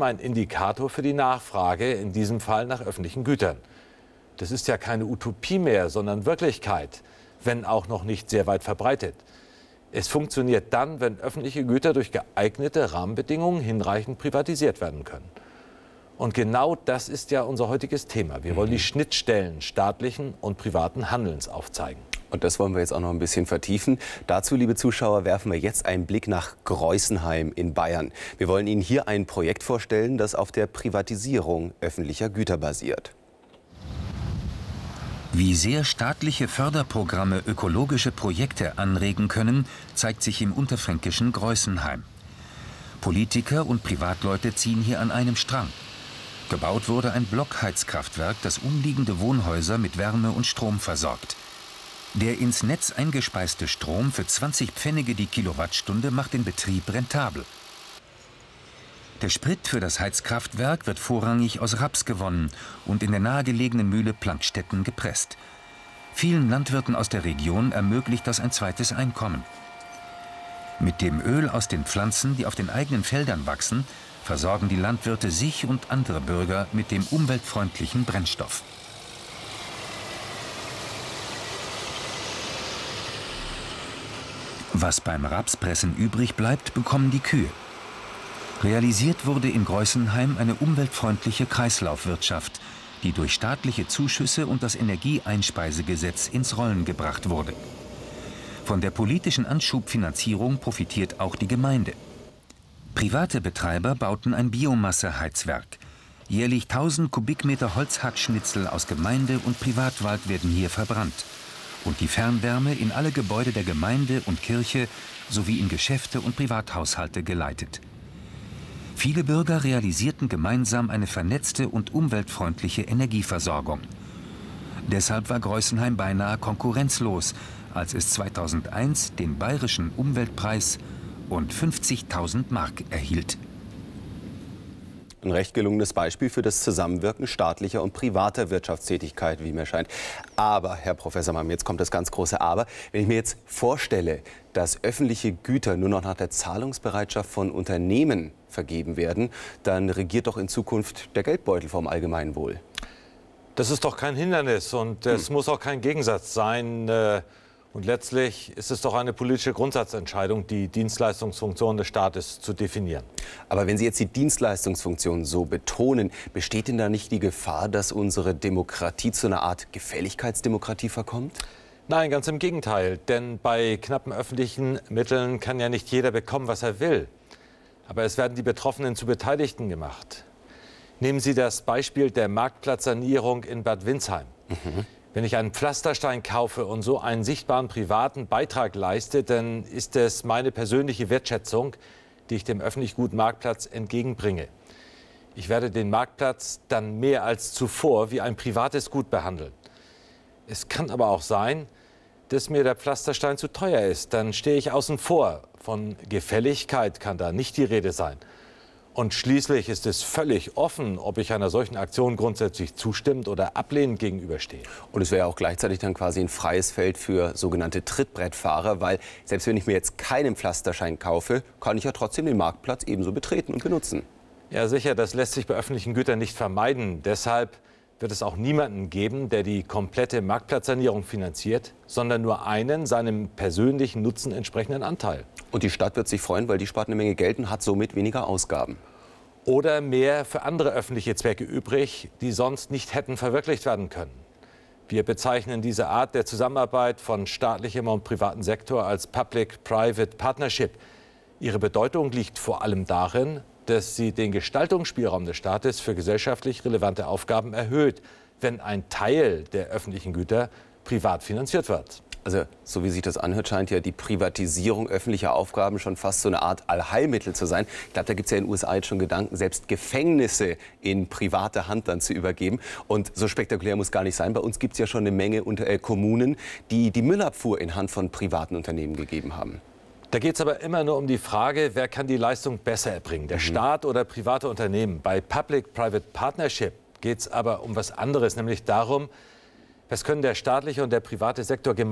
trotzdem ein Indikator für die Nachfrage, in diesem Fall nach öffentlichen Gütern. Das ist ja keine Utopie mehr, sondern Wirklichkeit, wenn auch noch nicht sehr weit verbreitet. Es funktioniert dann, wenn öffentliche Güter durch geeignete Rahmenbedingungen hinreichend privatisiert werden können. Und genau das ist ja unser heutiges Thema. Wir wollen die Schnittstellen staatlichen und privaten Handelns aufzeigen. Und das wollen wir jetzt auch noch ein bisschen vertiefen. Dazu, liebe Zuschauer, werfen wir jetzt einen Blick nach Greußenheim in Bayern. Wir wollen Ihnen hier ein Projekt vorstellen, das auf der Privatisierung öffentlicher Güter basiert. Wie sehr staatliche Förderprogramme ökologische Projekte anregen können, zeigt sich im unterfränkischen Greußenheim. Politiker und Privatleute ziehen hier an einem Strang. Gebaut wurde ein Blockheizkraftwerk, das umliegende Wohnhäuser mit Wärme und Strom versorgt. Der ins Netz eingespeiste Strom für 20 Pfennige die Kilowattstunde macht den Betrieb rentabel. Der Sprit für das Heizkraftwerk wird vorrangig aus Raps gewonnen und in der nahegelegenen Mühle Plankstetten gepresst. Vielen Landwirten aus der Region ermöglicht das ein zweites Einkommen. Mit dem Öl aus den Pflanzen, die auf den eigenen Feldern wachsen, versorgen die Landwirte sich und andere Bürger mit dem umweltfreundlichen Brennstoff. Was beim Rapspressen übrig bleibt, bekommen die Kühe. Realisiert wurde in Greußenheim eine umweltfreundliche Kreislaufwirtschaft, die durch staatliche Zuschüsse und das Energieeinspeisegesetz ins Rollen gebracht wurde. Von der politischen Anschubfinanzierung profitiert auch die Gemeinde. Private Betreiber bauten ein Biomasseheizwerk. Jährlich 1000 Kubikmeter Holzhackschnitzel aus Gemeinde- und Privatwald werden hier verbrannt. Und die Fernwärme in alle Gebäude der Gemeinde und Kirche sowie in Geschäfte und Privathaushalte geleitet. Viele Bürger realisierten gemeinsam eine vernetzte und umweltfreundliche Energieversorgung. Deshalb war Greußenheim beinahe konkurrenzlos, als es 2001 den Bayerischen Umweltpreis und 50.000 Mark erhielt. Ein recht gelungenes Beispiel für das Zusammenwirken staatlicher und privater Wirtschaftstätigkeit, wie mir scheint. Aber, Herr Professor Mamm, jetzt kommt das ganz große Aber. Wenn ich mir jetzt vorstelle, dass öffentliche Güter nur noch nach der Zahlungsbereitschaft von Unternehmen vergeben werden, dann regiert doch in Zukunft der Geldbeutel vom Allgemeinwohl. Das ist doch kein Hindernis und es muss auch kein Gegensatz sein. Und letztlich ist es doch eine politische Grundsatzentscheidung, die Dienstleistungsfunktion des Staates zu definieren. Aber wenn Sie jetzt die Dienstleistungsfunktion so betonen, besteht denn da nicht die Gefahr, dass unsere Demokratie zu einer Art Gefälligkeitsdemokratie verkommt? Nein, ganz im Gegenteil. Denn bei knappen öffentlichen Mitteln kann ja nicht jeder bekommen, was er will. Aber es werden die Betroffenen zu Beteiligten gemacht. Nehmen Sie das Beispiel der Marktplatzsanierung in Bad Windsheim. Wenn ich einen Pflasterstein kaufe und so einen sichtbaren privaten Beitrag leiste, dann ist es meine persönliche Wertschätzung, die ich dem öffentlich guten Marktplatz entgegenbringe. Ich werde den Marktplatz dann mehr als zuvor wie ein privates Gut behandeln. Es kann aber auch sein, dass mir der Pflasterstein zu teuer ist. Dann stehe ich außen vor. Von Gefälligkeit kann da nicht die Rede sein. Und schließlich ist es völlig offen, ob ich einer solchen Aktion grundsätzlich zustimmend oder ablehnend gegenüberstehe. Und es wäre ja auch gleichzeitig dann quasi ein freies Feld für sogenannte Trittbrettfahrer, weil selbst wenn ich mir jetzt keinen Pflasterschein kaufe, kann ich ja trotzdem den Marktplatz ebenso betreten und benutzen. Ja sicher, das lässt sich bei öffentlichen Gütern nicht vermeiden. Deshalb wird es auch niemanden geben, der die komplette Marktplatzsanierung finanziert, sondern nur einen seinem persönlichen Nutzen entsprechenden Anteil. Und die Stadt wird sich freuen, weil die spart eine Menge Geld und hat somit weniger Ausgaben. Oder mehr für andere öffentliche Zwecke übrig, die sonst nicht hätten verwirklicht werden können. Wir bezeichnen diese Art der Zusammenarbeit von staatlichem und privatem Sektor als Public-Private Partnership. Ihre Bedeutung liegt vor allem darin, dass sie den Gestaltungsspielraum des Staates für gesellschaftlich relevante Aufgaben erhöht, wenn ein Teil der öffentlichen Güter privat finanziert wird. Also, so wie sich das anhört, scheint ja die Privatisierung öffentlicher Aufgaben schon fast so eine Art Allheilmittel zu sein. Ich glaube, da gibt es ja in den USA jetzt schon Gedanken, selbst Gefängnisse in private Hand dann zu übergeben. Und so spektakulär muss gar nicht sein. Bei uns gibt es ja schon eine Menge Kommunen, die die Müllabfuhr in Hand von privaten Unternehmen gegeben haben. Da geht es aber immer nur um die Frage, wer kann die Leistung besser erbringen, der Staat oder private Unternehmen. Bei Public-Private Partnership geht es aber um was anderes, nämlich darum, was können der staatliche und der private Sektor gemeinsam